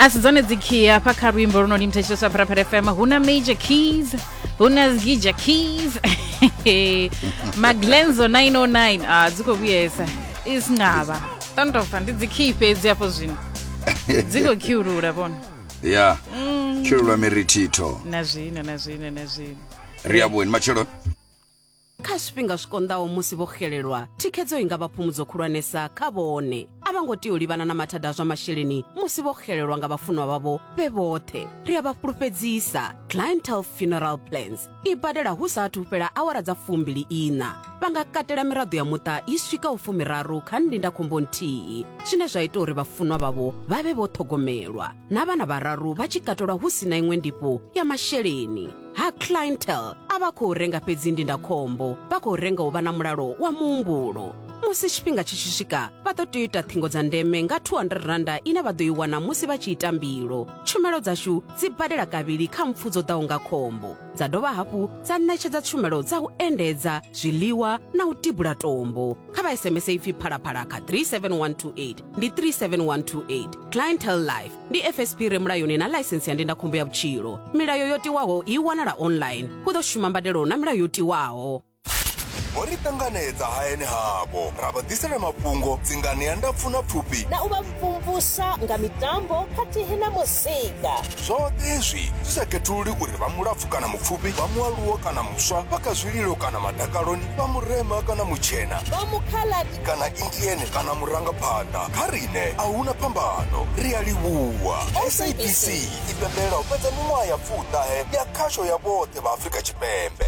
asizone dzikia pakarwimbo runoni mtachitosa parapara FM huna major keys huna zgija keys maglenzo 909 dziko kuyesa isingaba tantofa ndidzikhiphe ziyapo zvino dziko kiurura bona yeah kiurura meritito nazvino riyabweni machelo kashipinga zvikondawo musi vohelelwa tikedzo ingava phumudzo khulwanesa khavone avangoti ulivana na mathada zva masheleni musi vohelelwa nga vafunwa vavo vevothe ri ya vafulufhedzisa Clientele Funeral Plans ibadela hu sathu fhela awara dza 24 vanga katela miraḓo ya muṱa i swika u 13 kha ndindakhombo nthihi zwine zwa ita uri vafunwa vavo vave vho ṱhogomelwa na vana vararu vha tshi katelwa hu sina iṅwe ndifho ya masheleni ha Clientele ava khou renga fhedzi ndindakhombo vha khou renga u vha na mulalo wa muhumbulo musi tshifhinga tshi tshi swika vha ḓo tea u ita ṱhingo dza ndeme nga 200 randa ine vha ḓo i wana musi vha tshi ita mbilo tshumelo dzashu dzi badela kavhili kha mpfu dzo ḓaho nga khombo dza dovha hafhu dza ṋetshedza tshumelo dza u endedza zwiḽiwa na u tibula tombo kha vha SMS ipfi phalaphala kha 37128 ndi 37128 Clientele Life ndi FSP re mulayoni na license ya ndindakhombo ya vhutshilo milayo yo tiwaho i wanala online hu ḓo shuma mbadelo na milayo yo tiwaho Ori tanganedza haene habo rabadisela mafhungo dzingani ya ndapfuna pfupi na uba mvumvusa nga mitambo khathihi na muzika zwoṱhe izwi zwisakhetuli uri vha mulapfu kana mupfupi vha mualuwo kana muswa vha kha zwililo kana madakaloni vha murema kana mutshena vha mukhaladi kana indiene kana murangaphanḓa kha rine a huna phambano ri a livhuwa SABC i pembela u fhedza miṅwaha ya 10 ya khasho ya vhoṱhe vha Afrika Tshipembe.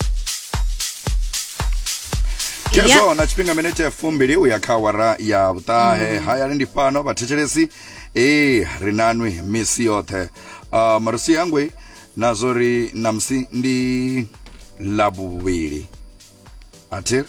Kezo na chipinga minute ya 2 uya kha wara ya vhutahe haya ndi fano vhathetshelesi rinanwi misi yoṱhe marusi yangwe nazori namsi ndi lavuvhili athi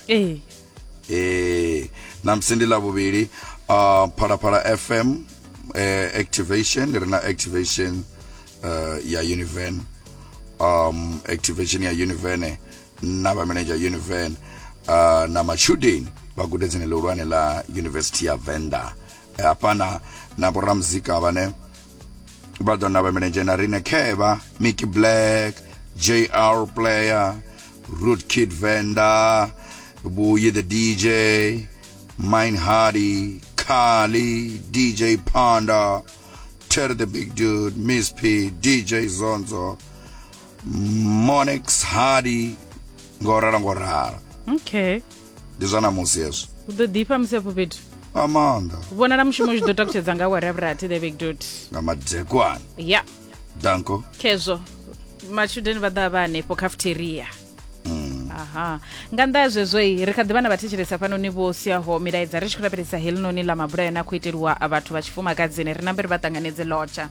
namsi ndi lavuvhili Phalaphala FM activation rina activation ya Univen activation ya Univen na ba manager Univen na machudeni vagudedzene lolwane la University ya Venda apana na boramzika vane badona va manager na Rine Kheva Mickey Black JR Player Root Kid Venda Buye the DJ Mine Hardy Kali DJ Panda Ted the Big Dude Miss P DJ Zonzo Monix Hardy ngorara okay ndizana musi yeso udodipa musepo petu amanda ubona na mushumo zvidota kuchedza nga warabrati the big dot ngamadekwana yeah danko kezo machudeni vada vanepo cafeteria aha nganda zvezvo ri kha ḓivha na vhathetshelesa pano ni vho siaho milaedza ri tshi khou lavhelesa helinoni la mabula yana khou itelwa vhathu vha tshifumakadzini ri namberi vha ṱanganedze lotsha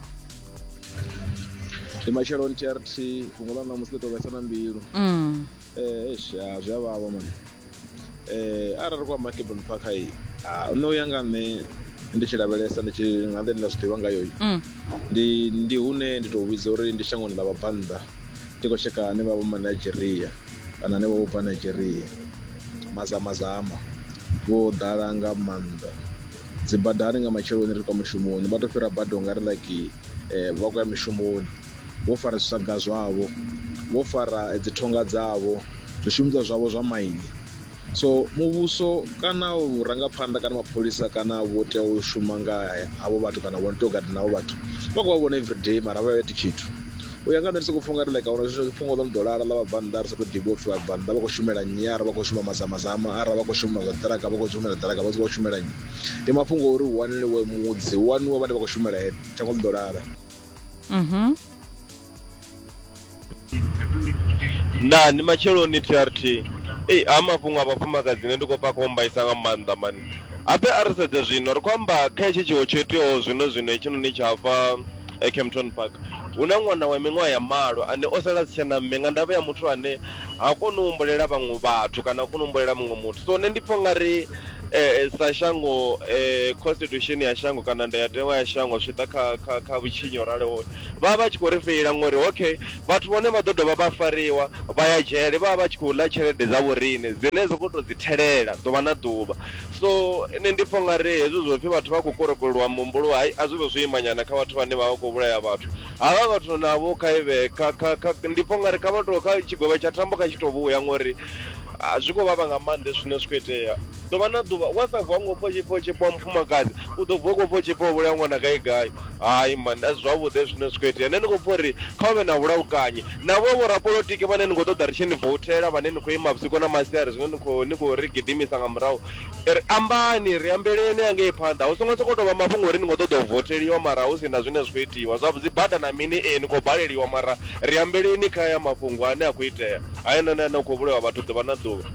Machelo ntsharti kungola na musleto vhasana mbilu zhavava man arali kwa Makebon Park hai no yanga nne ndi tshi lavhelesa ndi tshi nga nḓe nda zwiḓivha ngayo ndi hune ndi tou vhidza uri ndi shangoni ḽa vhabannḓa ndi khou tsheka ane vha vha Nigeria kana ane vha bva Nigeria mazama vho ḓala nga maanḓa dzi badani nga matsheloni ri kwa mushumoni vha tou fhira bada ungari like vha khou ya mishumoni vho fara zwisaga zwavho vho fara dzi thonga dzavho zwishumiswa zwavho zwa maini so muvhuso kana urangaphanḓa kana mapholisa kana vho tea u shuma nga havho vhathu kana vho tea u gada navho vhathu vha khou vhona everyday mara vha iti tshithu u ya nga nṋe ndi sokou funga ri like ahuna zwithu fhungo ḽa $1 ḽa vhabannḓa ri sokou ḓivha upfhi vhabannḓa vha khou shumela nyara vha khou shuma mazamazama arali vha khou shuma zwa ḓiraka vha khou shumela ḓiraka vha khou shumela nyi ndi mafhungo uri hu waneliwe mudzi hu waniwe vhane vha khou shumela shango $1 na ni macheloni TRT amafhungo a vhafumakadzini ndi khou pfa khombaisa nga maanḓa mani ape a ri sedza zwino ri khou amba kha hetshi tshiwo tsho iteaho zwino hetshinoni tsha fa Kempton Park hu na ṅwana wa miṅwaha ya malo ane o sala si tshena mme nga ndavha ya muthu ane ha koni u humbulela vhaṅwe vhathu kana ha koni u humbulela muṅwe muthu so nṋe ndi pfa nga ri sa shango constitution ya shango kana ndayatewa ya shango zwi ḓa kha vhutshinyo raleho vha vha tshi khou ri feila ngori okay vhathu vhone vha ḓo dovha vha fariwa vha ya dzhele vha vha tshi khou ḽa tshelede dza vhorine dzine dzo to dzi thelela ḓuvha na ḓuvha. So nṋe ndi pfha nga ri hezwo zwo pfhi vhathu vha khou korokolwa muhumbulo hayi a zwi vhe zwo imanyana kha vhathu vhane vha vha khou vhulaya vhathu havha vhathu navho kha ive ndi pfha nga ri kha vha tou kha tshigwevho tsha thambo kha tshi tou vhuya ngori zwi khou vhavha nga maanḓa zwine zwi khou itea ḓuvha na ḓuvha wa sa vuwa ngo pfha tshipho wa mufumakadzi u ḓo vuwa khou pfha tshipho vhulaya ṅwana gai hayi mani a si zwavhuḓi zwine zwi khou itea nṋe ndi khou pfha uri kha hu vhe na vhulaukanye navho vhorapolotiki vhane ni khou ṱoḓa ri tshi ni voutela vhane ni khou ima vhusiku na masiari zwine ni khou ri gidimisa nga murahu ri ambani ri ambeleni angei phanḓa hu songo sokou tou vha mafhungo uri ni khou ṱoḓa u voteliwa mara hu si na zwine zwi khou itiwa zwa dzi bada na mini ni khou baleliwa mara ri ambeleni kha ya mafhungo ane a khou itea hayi none ane a khou vhulawa vhathu ḓuvha na ḓuvha.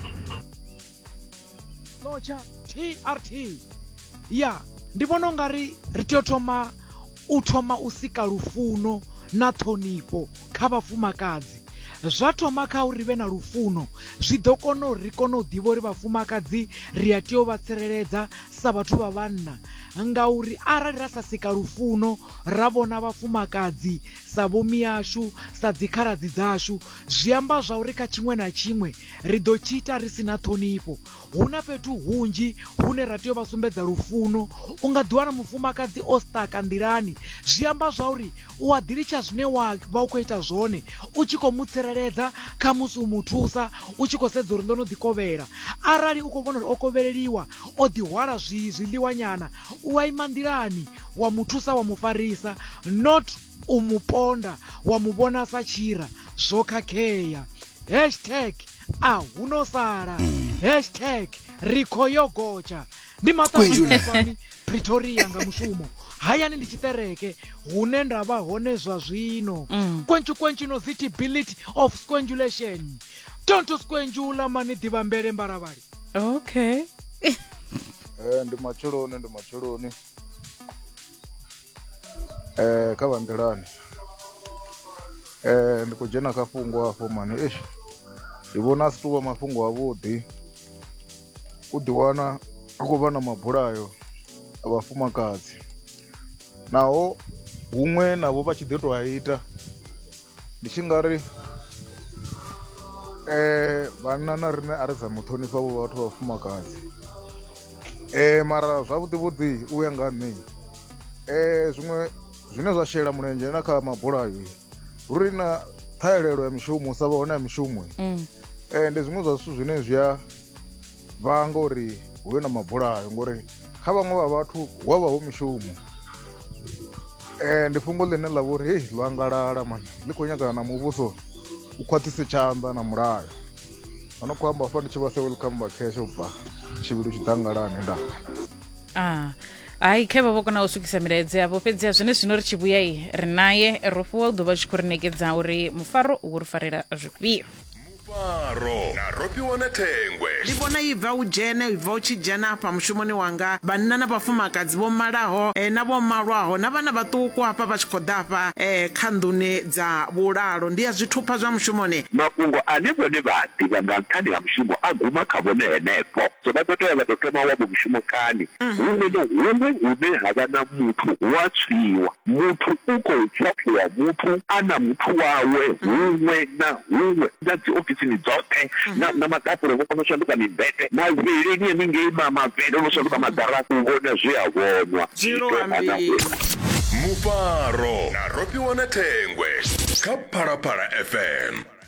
Locha TRT ya ndi vhona ungari ri tea u thoma u sika lufuno na ṱhonifho kha vhafumakadzi zwa thoma kha uri vhe na lufuno zwi ḓo kona uri ri kone u ḓivha uri vhafumakadzi ri a tea u vha tsireledza sa vhathu vha vhanna ngauri arali ra sa sika lufuno ra vhona vhafumakadzi sa vhomi yashu sa dzikhaladzi dzashu zwi amba zwa uri kha tshiṅwe na tshiṅwe ri ḓo tshi ita ri si na ṱhonifho hu na fhethu hunzhi hune ra tea u vha sumbedza lufuno u nga ḓiwana mufumakadzi o staka nḓilani zwi amba zwa uri u a ḓilitsha zwine wa vha u khou ita zwone u tshi khou mu tsireledza kha musi u mu thusa u tshi khou sedza uri ndo no ḓikovhela arali u khou vhona uri o kovheleliwa o ḓihwala zwiḽiwa nyana u a ima nḓilani wa mu thusa wa mu farisa not u mu ponda wa mu vhona sa tshira zwo khakhea hashtag a hu no sala hashtag ri khou yo gotsha ndi maṱaani Pretoria nga mushumo hayani ndi tshiṱereke hune nda vha hone zwa zwino kwentshu notability of squangulation don't squangula mani ḓivha mbele mbaravhali okay ndi matsheloni kha vha nḓilani ndi khou dzhena kha fhungo afho mani ndi vhona a si tou vha mafhungo avhuḓi u ḓiwana a khou vha na mabulayo a vhafumakadzi naho huṅwe navho vha tshi ḓi tou a ita ndi tshi nga ri vhanna na riṋe a ri sa mu ṱhonifha vho vhathu vha vhafumakadzi mara zwavhuḓi u ya nga nṋe zwiṅwe zwine zwa shela mulenzhe na kha mabulayo uri na ṱhahelelo ya mishumo sa vha hone ya mishumo ndi zwiṅwe zwa zwithu zwine zwi a vhanga uri hu vhe na mabulayo ngori kha vhaṅwe vha vhathu hu avha hu mishumo ndi fhungo ḽine ḽa vha uri hei ḽo angalala mani ḽi khou nyagana na muvhuso u khwaṱhise tshanḓa na mulayo ano khou amba fa ndi tshi vha se welcome vacation bva tshivhilo tshiḓangalani nda ai khe vha vho kona u swikisa milaedza yavho fhedziha zwino ri tshi vhuya ri naye ro fhiwa u ḓovha tshi khou ri nekedza uri mufaro u ri farela zwifhio Mufaro na Ropiwa na Thengwe. Ndi vhona ibva u dzhena ibva u tshi dzhena afha mushumoni wanga vhanna na vhafumakadzi vho malaho na vho malwaho na vhana vhaṱuku hafha vha tshi khou ḓa hafha kha nḓuni dza vhulalo ndi ya zwithupha zwa mushumoni mafhungo ane vhone vha ḓivha nga nṱhani ha mushumo a guma kha vhone henefho so vha ḓo tea vha ḓo thoma wavho mushumo kani huṅwe na huṅwe hune ha vha na muthu wa tswiwa muthu u khou pfhaphiwa muthu a na muthu wawe huṅwe na huṅwe na dzi ofisini dzoṱhe na makapuro vho kona u shanduka mibete mavhilini haningei mavhele o no shanduka maḓarafu u vhona zwi a vhonwa Mufaro na Ropiwa na Thengwe kha Phalaphala FM.